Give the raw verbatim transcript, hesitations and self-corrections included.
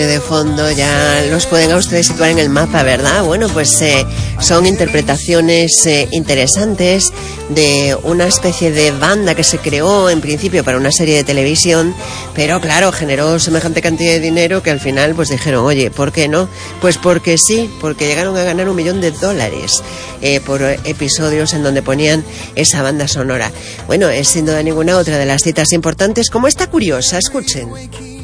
De fondo ya los pueden a ustedes situar en el mapa, ¿verdad? Bueno, pues eh, son interpretaciones eh, interesantes de una especie de banda que se creó en principio para una serie de televisión, pero claro, generó semejante cantidad de dinero que al final pues dijeron, oye, ¿por qué no? Pues porque sí, porque llegaron a ganar un millón de dólares eh, por episodios en donde ponían esa banda sonora. Bueno, es sin duda ninguna otra de las citas importantes, como esta curiosa, escuchen.